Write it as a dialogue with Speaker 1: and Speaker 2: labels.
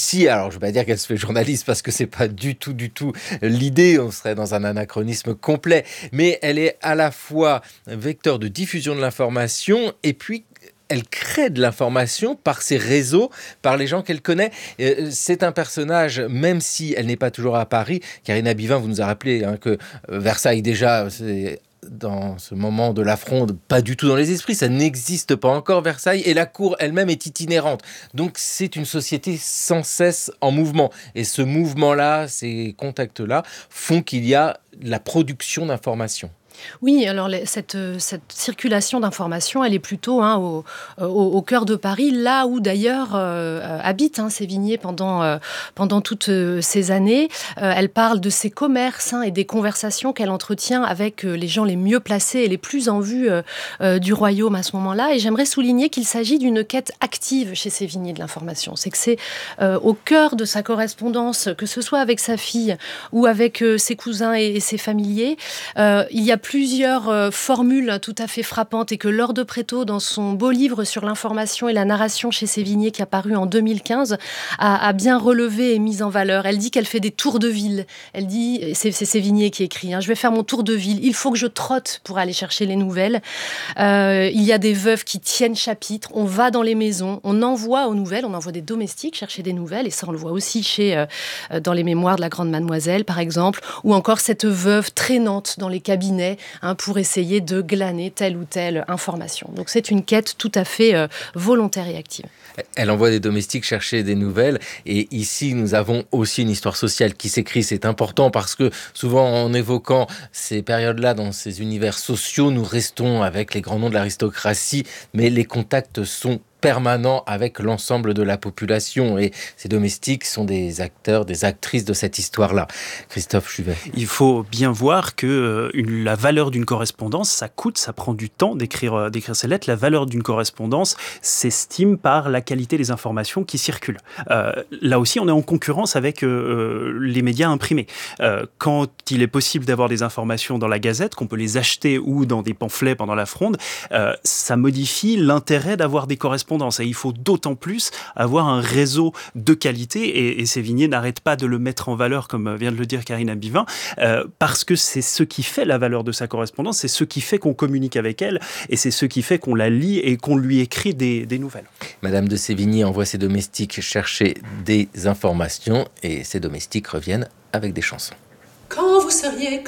Speaker 1: ici, alors je ne vais pas dire qu'elle se fait journaliste parce que c'est pas du tout l'idée, on serait dans un anachronisme complet, mais elle est à la fois vecteur de diffusion de l'information et puis elle crée de l'information par ses réseaux, par les gens qu'elle connaît. C'est un personnage, même si elle n'est pas toujours à Paris. Karina Bivin, vous nous a rappelé que Versailles, déjà, c'est dans ce moment de la Fronde, pas du tout dans les esprits, ça n'existe pas encore Versailles, et la cour elle-même est itinérante. Donc c'est une société sans cesse en mouvement. Et ce mouvement-là, ces contacts-là, font qu'il y a la production d'informations.
Speaker 2: Oui, alors cette circulation d'informations, elle est plutôt au cœur de Paris, là où d'ailleurs habite Sévigné pendant toutes ces années. Elle parle de ses commerces et des conversations qu'elle entretient avec les gens les mieux placés et les plus en vue du royaume à ce moment-là. Et j'aimerais souligner qu'il s'agit d'une quête active chez Sévigné de l'information. C'est que c'est au cœur de sa correspondance, que ce soit avec sa fille ou avec ses cousins et ses familiers. Il y a plusieurs formules tout à fait frappantes et que Laure de Préto, dans son beau livre sur l'information et la narration chez Sévigné, qui a paru en 2015, a bien relevé et mis en valeur. Elle dit qu'elle fait des tours de ville. Elle dit, c'est Sévigné qui écrit, je vais faire mon tour de ville, il faut que je trotte pour aller chercher les nouvelles. Il y a des veuves qui tiennent chapitre, on va dans les maisons, on envoie aux nouvelles, on envoie des domestiques chercher des nouvelles, et ça on le voit aussi dans les mémoires de la Grande Mademoiselle, par exemple, ou encore cette veuve traînante dans les cabinets pour essayer de glaner telle ou telle information. Donc c'est une quête tout à fait volontaire et active.
Speaker 1: Elle envoie des domestiques chercher des nouvelles, et ici nous avons aussi une histoire sociale qui s'écrit. C'est important parce que souvent en évoquant ces périodes-là dans ces univers sociaux, nous restons avec les grands noms de l'aristocratie, mais les contacts sont permanent avec l'ensemble de la population, et ces domestiques sont des acteurs, des actrices de cette histoire-là. Christophe Chuvet.
Speaker 3: Il faut bien voir que la valeur d'une correspondance, ça coûte, ça prend du temps d'écrire ces lettres. La valeur d'une correspondance s'estime par la qualité des informations qui circulent. Là aussi, on est en concurrence avec les médias imprimés. Quand il est possible d'avoir des informations dans la Gazette, qu'on peut les acheter ou dans des pamphlets pendant la Fronde, ça modifie l'intérêt d'avoir des correspondances. Et il faut d'autant plus avoir un réseau de qualité, et Sévigné n'arrête pas de le mettre en valeur, comme vient de le dire Karina Bivin, parce que c'est ce qui fait la valeur de sa correspondance, c'est ce qui fait qu'on communique avec elle, et c'est ce qui fait qu'on la lit et qu'on lui écrit des nouvelles.
Speaker 1: Madame de Sévigné envoie ses domestiques chercher des informations, et ses domestiques reviennent avec des chansons.
Speaker 4: Quand vous seriez